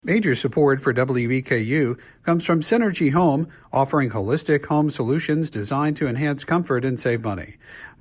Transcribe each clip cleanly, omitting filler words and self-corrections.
Major support for WEKU comes from Synergy Home, offering holistic home solutions designed to enhance comfort and save money.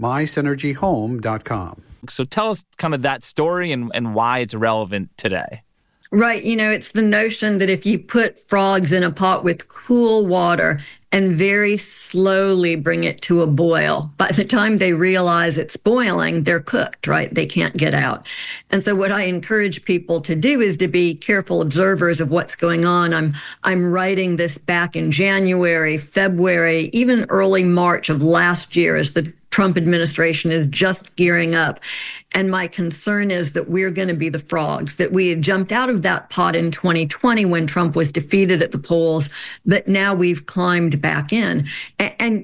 MySynergyHome.com. So tell us kind of that story and why it's relevant today. Right. It's the notion that if you put frogs in a pot with cool water and very slowly bring it to a boil, by the time they realize it's boiling, they're cooked, right? They can't get out. And so what I encourage people to do is to be careful observers of what's going on. I'm writing this back in January, February, even early March of last year as the Trump administration is just gearing up. And my concern is that we're going to be the frogs, that we had jumped out of that pot in 2020 when Trump was defeated at the polls, but now we've climbed back in. And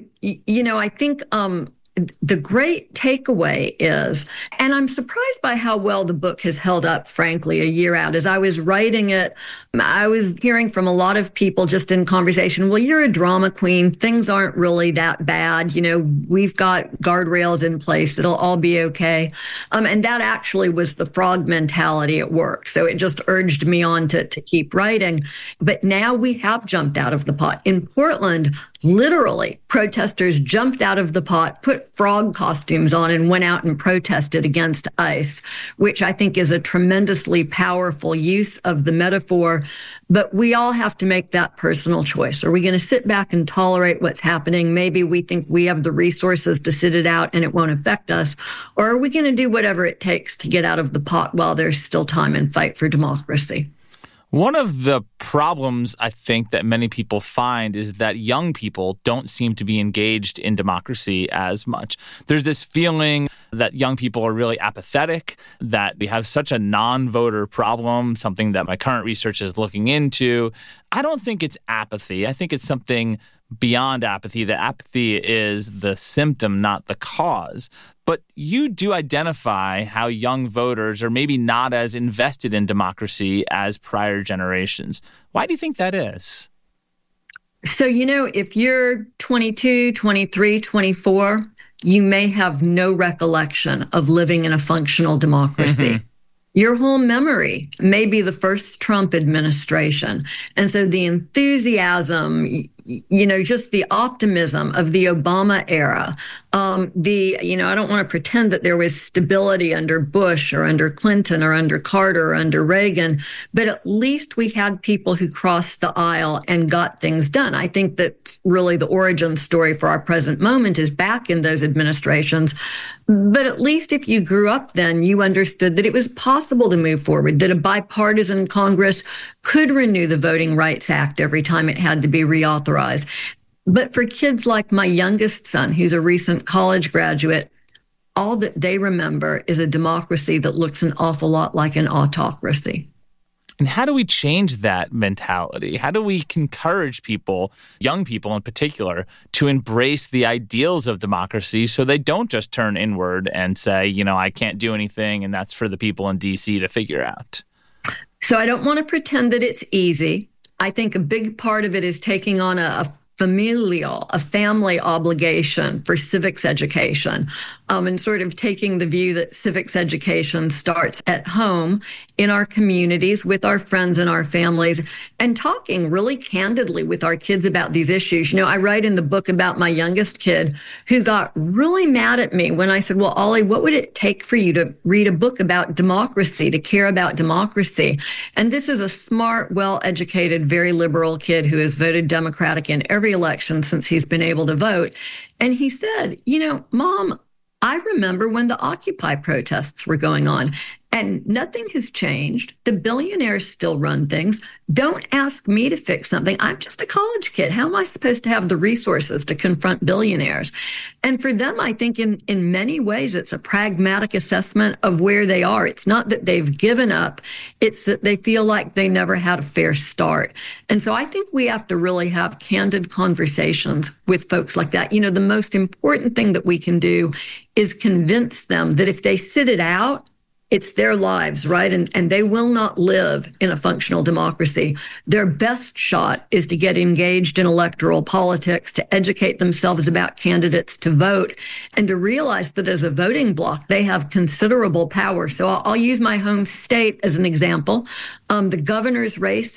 I think the great takeaway is, and I'm surprised by how well the book has held up, frankly, a year out. As I was writing it, I was hearing from a lot of people just in conversation, well, you're a drama queen. Things aren't really that bad. We've got guardrails in place. It'll all be okay. And that actually was the frog mentality at work. So it just urged me on to keep writing. But now we have jumped out of the pot. In Portland, literally, protesters jumped out of the pot, put frog costumes on, and went out and protested against ICE, which I think is a tremendously powerful use of the metaphor. But we all have to make that personal choice. Are we going to sit back and tolerate what's happening? Maybe we think we have the resources to sit it out and it won't affect us. Or are we going to do whatever it takes to get out of the pot while there's still time and fight for democracy? One of the problems I think that many people find is that young people don't seem to be engaged in democracy as much. There's this feeling that young people are really apathetic, that we have such a non-voter problem, something that my current research is looking into. I don't think it's apathy. I think it's something beyond apathy. The apathy is the symptom, not the cause. But you do identify how young voters are maybe not as invested in democracy as prior generations. Why do you think that is? So, if you're 22, 23, 24, you may have no recollection of living in a functional democracy. Mm-hmm. Your whole memory may be the first Trump administration. And so the enthusiasm, just the optimism of the Obama era, I don't want to pretend that there was stability under Bush or under Clinton or under Carter or under Reagan, but at least we had people who crossed the aisle and got things done. I think that really the origin story for our present moment is back in those administrations. But at least if you grew up then, you understood that it was possible to move forward, that a bipartisan Congress could renew the Voting Rights Act every time it had to be reauthorized. But for kids like my youngest son, who's a recent college graduate, all that they remember is a democracy that looks an awful lot like an autocracy. And how do we change that mentality? How do we encourage people, young people in particular, to embrace the ideals of democracy so they don't just turn inward and say, I can't do anything and that's for the people in D.C. to figure out? So I don't want to pretend that it's easy. I think a big part of it is taking on a family obligation for civics education, and sort of taking the view that civics education starts at home, in our communities, with our friends and our families, and talking really candidly with our kids about these issues. I write in the book about my youngest kid who got really mad at me when I said, well, Ollie, what would it take for you to read a book about democracy, to care about democracy? And this is a smart, well-educated, very liberal kid who has voted Democratic in every election since he's been able to vote. And he said, Mom, I remember when the Occupy protests were going on. And nothing has changed. The billionaires still run things. Don't ask me to fix something. I'm just a college kid. How am I supposed to have the resources to confront billionaires? And for them, I think in many ways, it's a pragmatic assessment of where they are. It's not that they've given up. It's that they feel like they never had a fair start. And so I think we have to really have candid conversations with folks like that. The most important thing that we can do is convince them that if they sit it out, It's their lives, right? And they will not live in a functional democracy. Their best shot is to get engaged in electoral politics, to educate themselves about candidates, to vote, and to realize that as a voting bloc, they have considerable power. So I'll use my home state as an example. The governor's race